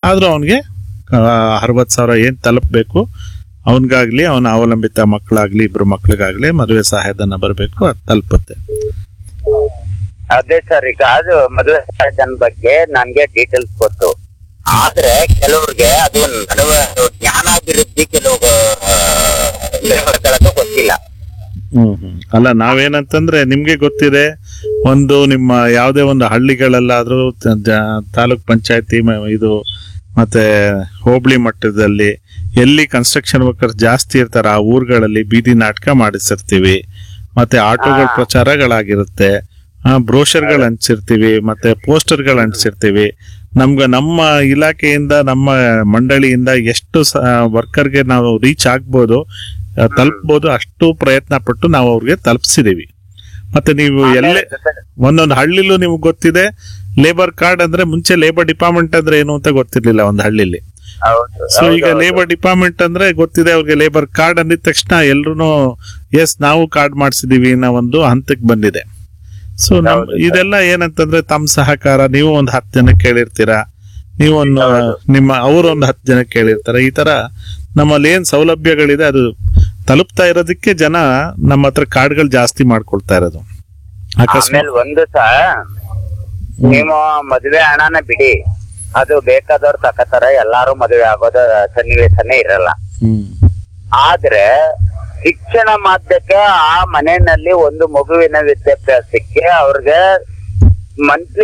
ಆದ್ರೂ ಅವನಿಗೆ 60,000 ಏನ್ ತಲುಪಬೇಕು, ಅವನಿಗಾಗ್ಲಿ ಅವನ ಅವಲಂಬಿತ ಮಕ್ಕಳಾಗ್ಲಿ, ಇಬ್ರು ಮಕ್ಳಿಗಾಗ್ಲಿ ಮದುವೆ ಸಹಾಯಧನ ಬರಬೇಕು, ಅದು ತಲುಪುತ್ತೆ. ಅದೇ ಸರ್, ಈಗ ಅದು ಮದುವೆ ಸಹಾಯಧನ ಬಗ್ಗೆ ನನ್ಗೆ ಡೀಟೇಲ್ಸ್ ಗೊತ್ತು. ಆದ್ರೆ ಕೆಲವ್ರಿಗೆ ಅದು ನಡುವೆ ಜ್ಞಾನಾಭಿವೃದ್ಧಿ ಕೆಲವು ಗೊತ್ತಿಲ್ಲ. ಅಲ್ಲ, ನಾವೇನಂತಂದ್ರೆ ನಿಮ್ಗೆ ಗೊತ್ತಿದೆ, ಒಂದು ನಿಮ್ಮ ಯಾವುದೇ ಒಂದು ಹಳ್ಳಿಗಳಲ್ಲಾದ್ರೂ ತಾಲೂಕ್ ಪಂಚಾಯತಿ ಇದು ಮತ್ತೆ ಹೋಬಳಿ ಮಟ್ಟದಲ್ಲಿ ಎಲ್ಲಿ ಕನ್ಸ್ಟ್ರಕ್ಷನ್ ವರ್ಕರ್ಸ್ ಜಾಸ್ತಿ ಇರ್ತಾರ ಆ ಊರುಗಳಲ್ಲಿ ಬೀದಿ ನಾಟಕ ಮಾಡಿಸಿರ್ತೀವಿ, ಮತ್ತೆ ಆಟೋಗಳ ಪ್ರಚಾರಗಳಾಗಿರುತ್ತೆ, ಬ್ರೋಷರ್ಗಳು ಹಂಚಿರ್ತೀವಿ, ಮತ್ತೆ ಪೋಸ್ಟರ್ಗಳು ಹಂಚಿರ್ತೀವಿ. ನಮ್ಮ ಇಲಾಖೆಯಿಂದ, ನಮ್ಮ ಮಂಡಳಿಯಿಂದ ಎಷ್ಟು ವರ್ಕರ್ಗೆ ನಾವು ರೀಚ್ ಆಗ್ಬೋದು, ತಲುಪಬಹುದು, ಅಷ್ಟು ಪ್ರಯತ್ನ ಪಟ್ಟು ನಾವು ಅವ್ರಿಗೆ ತಲುಪಿಸಿದೀವಿ. ಮತ್ತೆ ನೀವು ಎಲ್ಲೇ ಒಂದೊಂದು ಹಳ್ಳಿಲೂ ನಿಮ್ಗೆ ಗೊತ್ತಿದೆ, ಲೇಬರ್ ಕಾರ್ಡ್ ಅಂದ್ರೆ ಮುಂಚೆ ಲೇಬರ್ ಡಿಪಾರ್ಟ್ಮೆಂಟ್ ಅಂದ್ರೆ ಏನು ಅಂತ ಗೊತ್ತಿರ್ಲಿಲ್ಲ ಒಂದು ಹಳ್ಳಿಲಿ. ಸೊ ಈಗ ಲೇಬರ್ ಡಿಪಾರ್ಟ್ಮೆಂಟ್ ಅಂದ್ರೆ ಗೊತ್ತಿದೆ ಅವ್ರಿಗೆ. ಲೇಬರ್ ಕಾರ್ಡ್ ಅಂದಿದ ತಕ್ಷಣ ಎಲ್ರು ಎಸ್ ನಾವು ಕಾರ್ಡ್ ಮಾಡಿಸಿದೀವಿ ಅನ್ನೋ ಒಂದು ಹಂತಕ್ಕೆ ಬಂದಿದೆ. ಸೊ ಇದೆಲ್ಲ ಏನಂತಂದ್ರೆ ತಮ್ಮ ಸಹಕಾರ, ನೀವು ಒಂದು 10 ಜನ ಕೇಳಿರ್ತೀರಾ, ನೀವು ಅವರು ಒಂದು 10 ಜನ ಕೇಳಿರ್ತಾರೆ. ಈ ತರ ನಮ್ಮಲ್ಲಿ ಏನ್ ಸೌಲಭ್ಯಗಳಿದೆ ಅದು ತಲುಪ್ತಾ ಇರೋದಕ್ಕೆ ಜನ ನಮ್ಮ ಹತ್ರ ಕಾರ್ಡ್ಗಳು ಜಾಸ್ತಿ ಮಾಡ್ಕೊಳ್ತಾ ಇರೋದು. ಆಮೇಲೆ ಒಂದು ನೀವು ಮದುವೆ ಹಣನ ಬಿಡಿ, ಅದು ಬೇಕಾದವ್ರು ತಕತಾರ, ಎಲ್ಲಾರು ಮದುವೆ ಆಗೋದ ಸನ್ನಿವೇಶನೇ ಇರಲ್ಲ. ಆದ್ರೆ ಶಿಕ್ಷಣ ಮಾಧ್ಯಕ್ಕೆ ಆ ಮನೆಯಲ್ಲಿ ಒಂದು ಮಗುವಿನ ವಿದ್ಯಾಭ್ಯಾಸಕ್ಕೆ ಅವ್ರಿಗೆ ಮಂತ್ಲಿ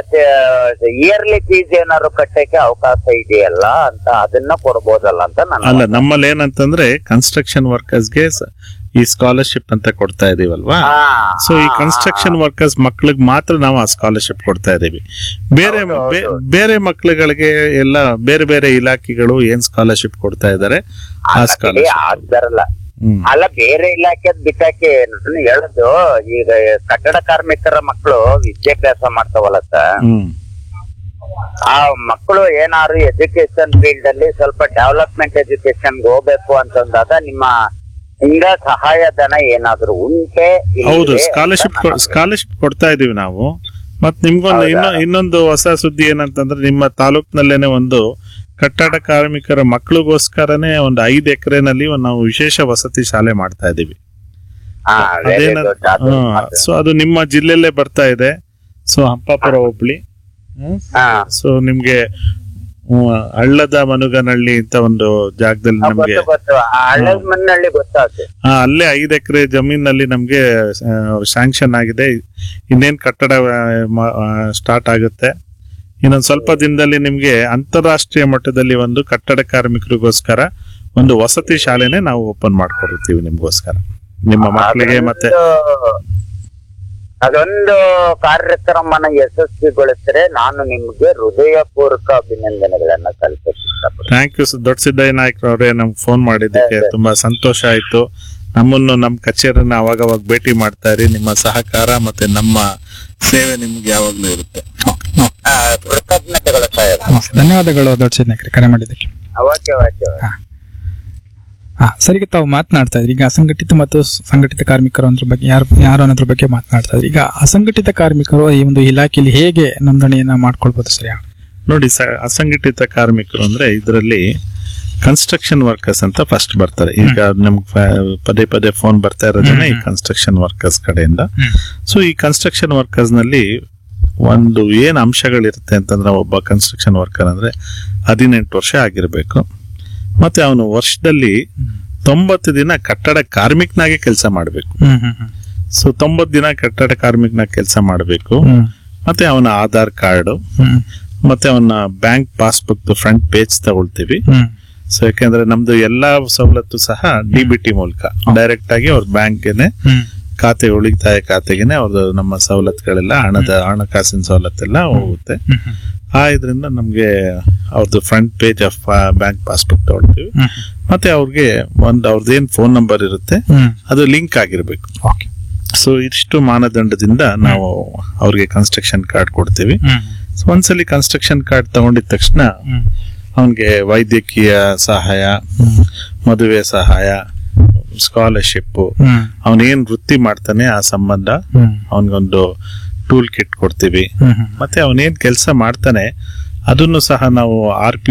ಇಯರ್ಲಿ ಫೀಸ್ ಏನಾದ್ರು ಕಟ್ಟಕ್ಕೆ ಅವಕಾಶ ಇದೆಯಲ್ಲ ಅಂತ, ಅದನ್ನ ಕೊಡ್ಬೋದಲ್ಲ ಅಂತ ಅಲ್ಲ, ನಮ್ಮಲ್ಲಿ ಏನಂತಂದ್ರೆ ಕನ್ಸ್ಟ್ರಕ್ಷನ್ ವರ್ಕರ್ಸ್ಗೆ ಈ ಸ್ಕಾಲರ್ಶಿಪ್ ಅಂತ ಕೊಡ್ತಾ ಇದೀವಲ್ವಾ. ಸೊ ಈ ಕನ್ಸ್ಟ್ರಕ್ಷನ್ ವರ್ಕರ್ಸ್ ಮಕ್ಳಿಗೆ ಮಾತ್ರ ನಾವು ಆ ಸ್ಕಾಲರ್ಶಿಪ್ ಕೊಡ್ತಾ ಇದೀವಿ. ಬೇರೆ ಮಕ್ಳುಗಳಿಗೆ ಎಲ್ಲ ಬೇರೆ ಬೇರೆ ಇಲಾಖೆಗಳು ಏನ್ ಸ್ಕಾಲರ್ಶಿಪ್ ಕೊಡ್ತಾ ಇದಾರೆ ಆ ಸ್ಕಾಲರ್ಶಿಪ್ ಅಲ್ಲ, ಬೇರೆ ಇಲಾಖೆ ಬಿಟ್ಟಾಕಿ ಹೇಳುದು. ಈಗ ಕಟ್ಟಡ ಕಾರ್ಮಿಕರ ಮಕ್ಕಳು ವಿದ್ಯಾಭ್ಯಾಸ ಮಾಡ್ತಾವಲ್ಲ ಸರ್, ಆ ಮಕ್ಕಳು ಏನಾದ್ರು ಎಜುಕೇಶನ್ ಫೀಲ್ಡ್ ಅಲ್ಲಿ ಸ್ವಲ್ಪ ಡೆವಲಪ್ಮೆಂಟ್ ಎಜುಕೇಶನ್ ಹೋಗ್ಬೇಕು ಅಂತಂದಾಗ ನಿಮ್ಮ ಹಿಂಗ ಸಹಾಯಧನ ಏನಾದ್ರು ಉಂಟೆ? ಹೌದು, ಸ್ಕಾಲರ್ಶಿಪ್ ಕೊಡ್ತಾ ಇದೀವಿ ನಾವು. ಮತ್ ನಿಮ್ಗೊಂದು ಇನ್ನೊಂದು ಹೊಸ ಸುದ್ದಿ ಏನಂತಂದ್ರೆ, ನಿಮ್ಮ ತಾಲೂಕ್ನಲ್ಲೇನೆ ಒಂದು ಕಟ್ಟಡ ಕಾರ್ಮಿಕರ ಮಕ್ಕಳಿಗೋಸ್ಕರನೇ ಒಂದು 5 ಎಕರೆನಲ್ಲಿ ನಾವು ವಿಶೇಷ ವಸತಿ ಶಾಲೆ ಮಾಡ್ತಾ ಇದೀವಿ. ಸೊ ಅದು ನಿಮ್ಮ ಜಿಲ್ಲೆಯಲ್ಲೇ ಬರ್ತಾ ಇದೆ. ಸೊ ಹಂಪಾಪುರ ಹೋಬಳಿ. ಸೊ ನಿಮ್ಗೆ ಹಳ್ಳದ ಮನುಗನಹಳ್ಳಿ ಅಂತ ಒಂದು ಜಾಗದಲ್ಲಿ ನಮ್ಗೆ ಅಲ್ಲೇ 5 ಎಕರೆ ಜಮೀನಲ್ಲಿ ನಮ್ಗೆ ಸ್ಯಾಂಕ್ಷನ್ ಆಗಿದೆ. ಇನ್ನೇನ್ ಕಟ್ಟಡ ಸ್ಟಾರ್ಟ್ ಆಗುತ್ತೆ. ಇನ್ನೊಂದು ಸ್ವಲ್ಪ ದಿನದಲ್ಲಿ ನಿಮ್ಗೆ ಅಂತಾರಾಷ್ಟ್ರೀಯ ಮಟ್ಟದಲ್ಲಿ ಒಂದು ಕಟ್ಟಡ ಕಾರ್ಮಿಕರಿಗೋಸ್ಕರ ಒಂದು ವಸತಿ ಶಾಲೆನೆ ನಾವು ಓಪನ್ ಮಾಡ್ಕೊಡ್ತೀವಿ ನಿಮ್ಗೋಸ್ಕರ, ನಿಮ್ಮ ಮಕ್ಕಳಿಗೆ. ಮತ್ತೆ ಅದೊಂದು ಕಾರ್ಯಕ್ರಮನ ಯಶಸ್ವಿಗೊಳಿಸಿದ್ರೆ ನಾನು ನಿಮ್ಗೆ ಹೃದಯಪೂರ್ವಕ ಅಭಿನಂದನೆಗಳನ್ನ ಸಲ್ಲಿಸ್ತೀನಿ. ಥ್ಯಾಂಕ್ ಯು ದೊಡ್ಡ ಸಿದ್ದಯ್ಯ ನಾಯ್ಕರವ್ರೆ, ನಮ್ಗೆ ಫೋನ್ ಮಾಡಿದ್ದಕ್ಕೆ ತುಂಬಾ ಸಂತೋಷ ಆಯ್ತು. ನಮ್ಮನ್ನು ನಮ್ಮ ಕಚೇರಿನ ಅವಾಗವಾಗ ಭೇಟಿ ಮಾಡ್ತಾ ಇರಿ. ನಿಮ್ಮ ಸಹಕಾರ ಮತ್ತೆ ನಮ್ಮ ಸೇವೆ ನಿಮ್ಗೆ ಯಾವಾಗ್ಲೂ ಇರುತ್ತೆ. ಕೃತಜ್ಞತೆಗಳು. ಧನ್ಯವಾದಗಳು ದೊಡ್ಡ ಸಿದ್ದಯ್ಯ ಕರೆ ಮಾಡಿದ್ದಕ್ಕೆ. ಸರಿಗೆ ತಾವು ಮಾತನಾಡ್ತಾ ಇದ್ರಿ, ಈಗ ಅಸಂಘಟಿತ ಮತ್ತು ಸಂಘಟಿತ ಕಾರ್ಮಿಕರು ಅನ್ನೋದ್ರ ಬಗ್ಗೆ ಯಾರು ಅನ್ನೋದ್ರ ಬಗ್ಗೆ ಮಾತನಾಡ್ತಾ ಇದ್ರಿ. ಈಗ ಅಸಂಘಟಿತ ಕಾರ್ಮಿಕರು ಈ ಒಂದು ಇಲಾಖೆಯಲ್ಲಿ ಹೇಗೆ ನೋಂದಣಿಯನ್ನ ಮಾಡ್ಕೊಳ್ಬಹುದು ಸರ್? ನೋಡಿ, ಅಸಂಘಟಿತ ಕಾರ್ಮಿಕರು ಅಂದ್ರೆ ಇದರಲ್ಲಿ ಕನ್ಸ್ಟ್ರಕ್ಷನ್ ವರ್ಕರ್ಸ್ ಅಂತ ಫಸ್ಟ್ ಬರ್ತಾರೆ. ಈಗ ನಮ್ಗೆ ಪದೇ ಪದೇ ಫೋನ್ ಬರ್ತಾ ಇರೋದನ್ನ ಈ ಕನ್ಸ್ಟ್ರಕ್ಷನ್ ವರ್ಕರ್ಸ್ ಕಡೆಯಿಂದ. ಸೊ ಈ ಕನ್ಸ್ಟ್ರಕ್ಷನ್ ವರ್ಕರ್ಸ್ ನಲ್ಲಿ ಒಂದು ಏನ್ ಅಂಶಗಳಿರುತ್ತೆ ಅಂತಂದ್ರೆ, ಒಬ್ಬ ಕನ್ಸ್ಟ್ರಕ್ಷನ್ ವರ್ಕರ್ ಅಂದ್ರೆ 18 ವರ್ಷ ಆಗಿರ್ಬೇಕು, ಮತ್ತೆ ಅವನು ವರ್ಷದಲ್ಲಿ 90 ದಿನ ಕಟ್ಟಡ ಕಾರ್ಮಿಕನಾಗೆ ಕೆಲಸ ಮಾಡಬೇಕು. ಸೊ 90 ದಿನ ಕಟ್ಟಡ ಕಾರ್ಮಿಕನಾಗ ಕೆಲಸ ಮಾಡಬೇಕು. ಮತ್ತೆ ಅವನ ಆಧಾರ್ ಕಾರ್ಡ್ ಮತ್ತೆ ಅವನ ಬ್ಯಾಂಕ್ ಪಾಸ್ಬುಕ್ ಫ್ರಂಟ್ ಪೇಜ್ ತಗೊಳ್ತೀವಿ. ಸೊ ಯಾಕೆಂದ್ರೆ ನಮ್ದು ಎಲ್ಲಾ ಸವಲತ್ತು ಸಹ DBT ಮೂಲಕ ಡೈರೆಕ್ಟ್ ಆಗಿ ಅವ್ರ ಬ್ಯಾಂಕ್ಗೆನೆ ಖಾತೆ, ಉಳಿತಾಯ ಖಾತೆಗೆನೆ ಅವ್ರದ್ದು ನಮ್ಮ ಸವಲತ್ತುಗಳೆಲ್ಲ, ಹಣಕಾಸಿನ ಸವಲತ್ತೆಲ್ಲ ಹೋಗುತ್ತೆ. ಇದರಿಂದ ನಮ್ಗೆ ಅವ್ರದ್ದು front page of bank passbook ತಗೊಳ್ತೀವಿ. ಮತ್ತೆ ಅವ್ರಿಗೆ ಅವ್ರದ್ದೇನ್ ಫೋನ್ ನಂಬರ್ ಇರುತ್ತೆ ಅದು ಲಿಂಕ್ ಆಗಿರ್ಬೇಕು. ಸೊ ಇಷ್ಟು ಮಾನದಂಡದಿಂದ ನಾವು ಅವ್ರಿಗೆ ಕನ್ಸ್ಟ್ರಕ್ಷನ್ ಕಾರ್ಡ್ ಕೊಡ್ತೀವಿ. ಒಂದ್ಸಲಿ ಕನ್ಸ್ಟ್ರಕ್ಷನ್ ಕಾರ್ಡ್ ತಗೊಂಡಿದ ತಕ್ಷಣ ಅವನ್ಗೆ ವೈದ್ಯಕೀಯ ಸಹಾಯ, ಮದುವೆ ಸಹಾಯ, ಸ್ಕಾಲರ್ಶಿಪ್, ಅವನೇನ್ ವೃತ್ತಿ ಮಾಡ್ತಾನೆ ಆ ಸಂಬಂಧ ಅವನಿಗೊಂದು ಟೂಲ್ ಕಿಟ್ ಕೊಡ್ತೀವಿ. ಮತ್ತೆ ಅವನೇನ್ ಕೆಲಸ ಮಾಡ್ತಾನೆ ಅದನ್ನು ಸಹ ನಾವು RP